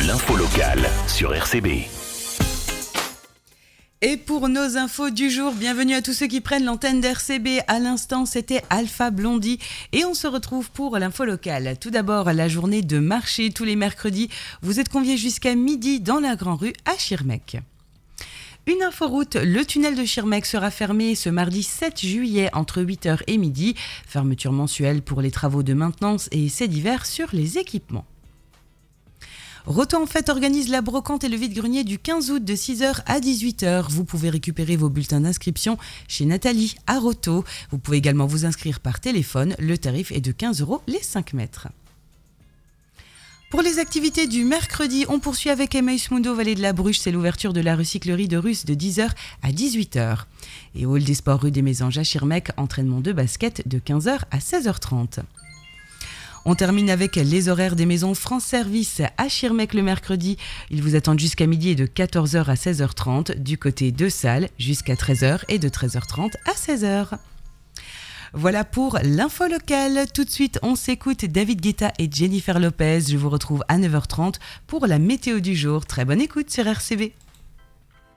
L'info locale sur RCB. Et pour nos infos du jour, bienvenue à tous ceux qui prennent l'antenne d'RCB. À l'instant, c'était Alpha Blondie et on se retrouve pour l'info locale. Tout d'abord, la journée de marché tous les mercredis. Vous êtes conviés jusqu'à midi dans la Grand Rue à Schirmeck. Une inforoute, le tunnel de Schirmeck sera fermé ce mardi 7 juillet entre 8h et midi. Fermeture mensuelle pour les travaux de maintenance et essais divers sur les équipements. Roto en Fête organise la brocante et le vide-grenier du 15 août de 6h à 18h. Vous pouvez récupérer vos bulletins d'inscription chez Nathalie à Roto. Vous pouvez également vous inscrire par téléphone. Le tarif est de 15 € les 5 mètres. Pour les activités du mercredi, on poursuit avec Emmaüs Mundo Vallée de la Bruche. C'est l'ouverture de la recyclerie de Russe de 10h à 18h. Et au hall des sports rue des Mésanges à Schirmeck, entraînement de basket de 15h à 16h30. On termine avec les horaires des maisons France Service à Schirmeck le mercredi. Ils vous attendent jusqu'à midi et de 14h à 16h30, du côté de Salles jusqu'à 13h et de 13h30 à 16h. Voilà pour l'info locale. Tout de suite, on s'écoute David Guetta et Jennifer Lopez. Je vous retrouve à 9h30 pour la météo du jour. Très bonne écoute sur RCB.